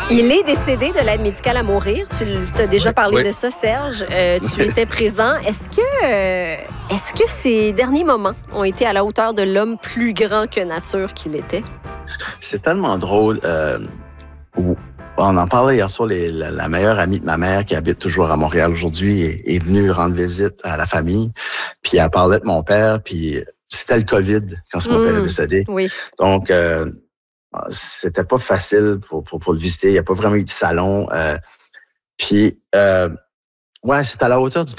Il est décédé de l'aide médicale à mourir. Tu as déjà parlé de ça, Serge. Tu étais présent. Est-ce que ces derniers moments ont été à la hauteur de l'homme plus grand que nature qu'il était? C'est tellement drôle. On en parlait hier soir. La meilleure amie de ma mère, qui habite toujours à Montréal aujourd'hui, est venue rendre visite à la famille. Puis elle parlait de mon père. Puis c'était le COVID quand mon père est décédé. Oui. Donc, c'était pas facile pour le visiter. Il n'y a pas vraiment eu de salon. Puis, c'est à la hauteur du